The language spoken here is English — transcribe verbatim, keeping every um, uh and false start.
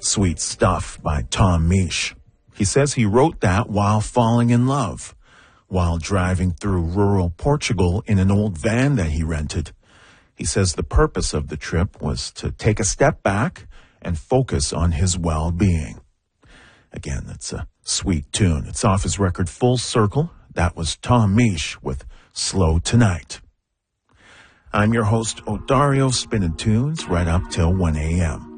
Sweet Stuff by Tom Misch. He says he wrote that while falling in love, while driving through rural Portugal in an old van that he rented. He says the purpose of the trip was to take a step back and focus on his well-being. Again, that's a sweet tune. It's off his record Full Circle. That was Tom Misch with Slow Tonight. I'm your host, Odario, spinning tunes right up till one a.m.